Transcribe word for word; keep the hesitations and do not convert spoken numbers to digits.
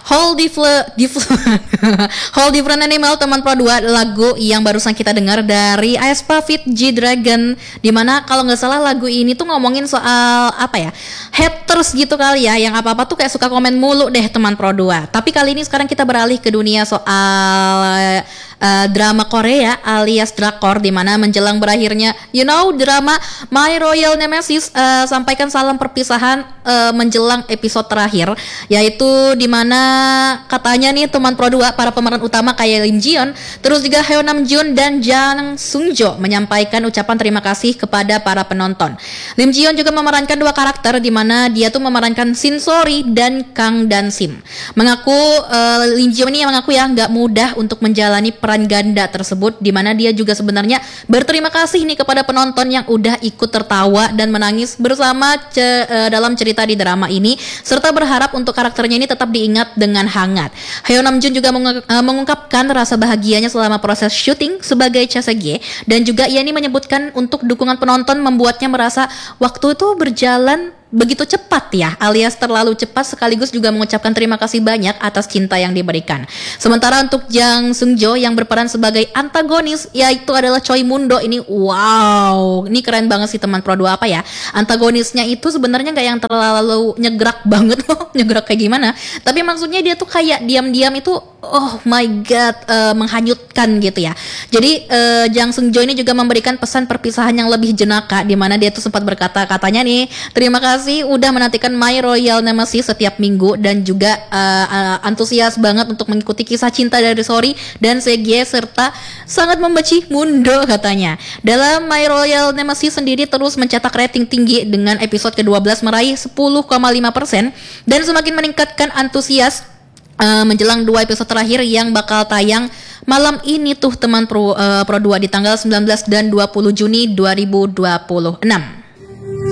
Whole Different Whole Different Animal teman Pro dua, lagu yang barusan kita dengar dari aespa feat. G-Dragon, dimana kalau nggak salah lagu ini tuh ngomongin soal apa ya, haters gitu kali ya, yang apa-apa tuh kayak suka komen mulu deh teman Pro dua. Tapi kali ini sekarang kita beralih ke dunia soal uh, drama Korea alias drakor, dimana menjelang berakhirnya you know drama My Royal Nemesis uh, sampaikan salam perpisahan uh, menjelang episode terakhir, yaitu dimana katanya nih teman Pro dua, para pemeran utama kayak Lim Ji Yeon, terus juga Heo Nam Jun dan Jang Sung Jo menyampaikan ucapan terima kasih kepada para penonton. Lim Ji Yeon juga memerankan dua karakter, di mana dia tuh memerankan Shin Sori dan Kang Dan Sim. Mengaku uh, Lim Ji Yeon ini mengaku ya nggak mudah untuk menjalani peran ganda tersebut, di mana dia juga sebenarnya berterima kasih nih kepada penonton yang udah ikut tertawa dan menangis bersama ce- uh, dalam cerita di drama ini, serta berharap untuk karakternya ini tetap diingat dengan hangat. Heo Nam Jun juga mengu- uh, mengungkapkan rasa bahagianya selama proses syuting sebagai Cha Se-gye, dan juga ia ini menyebutkan untuk dukungan penonton membuatnya merasa waktu itu berjalan begitu cepat ya, alias terlalu cepat, sekaligus juga mengucapkan terima kasih banyak atas cinta yang diberikan. Sementara untuk Jang Sung Jo yang berperan sebagai antagonis, yaitu adalah Choi Mundo, ini wow, ini keren banget sih teman Pro dua. Apa ya, antagonisnya itu sebenarnya nggak yang terlalu nyegrak banget loh, nyegrak kayak gimana, tapi maksudnya dia tuh kayak diam-diam itu oh my god, uh, menghanyutkan gitu ya. Jadi uh, Jang Sung Jo ini juga memberikan pesan perpisahan yang lebih jenaka, di mana dia tuh sempat berkata katanya nih, terima kasih udah menantikan My Royal Nemesis setiap minggu, dan juga uh, uh, antusias banget untuk mengikuti kisah cinta dari Sori dan Se-gye, serta sangat membenci Mundo katanya. Dalam My Royal Nemesis sendiri terus mencetak rating tinggi dengan episode kedua belas meraih sepuluh koma lima persen dan semakin meningkatkan antusias uh, menjelang dua episode terakhir yang bakal tayang malam ini tuh teman Pro, uh, Pro dua di tanggal sembilan belas dan dua puluh Juni dua ribu dua puluh enam.